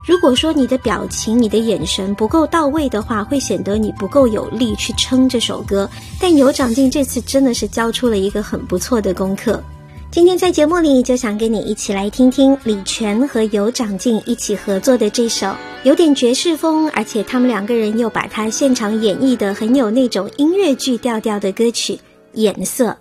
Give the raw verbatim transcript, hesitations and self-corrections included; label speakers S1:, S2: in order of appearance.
S1: 如果说你的表情、你的眼神不够到位的话，会显得你不够有力去撑这首歌。但有长进这次真的是交出了一个很不错的功课。今天在节目里就想跟你一起来听听李泉和有长进一起合作的这首有点爵士风，而且他们两个人又把它现场演绎的很有那种音乐剧调调的歌曲《颜色》。